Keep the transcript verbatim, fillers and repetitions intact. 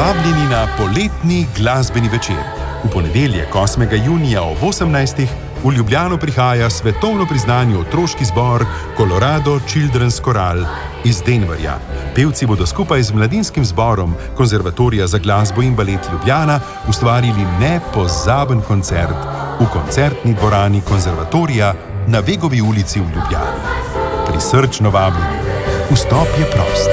Vabljeni na poletni glasbeni večer. V ponedeljek, osmega junija ob osemnajstih v Ljubljano prihaja svetovno priznani otroški zbor Colorado Children's Choral iz Denverja. Pevci bodo skupaj z mladinskim zborom Konzervatorija za glasbo in balet Ljubljana ustvarili nepozaben koncert v koncertni dvorani konzervatorija na Vegovi ulici v Ljubljani. Prisrčno vabljeni. Vstop je prost.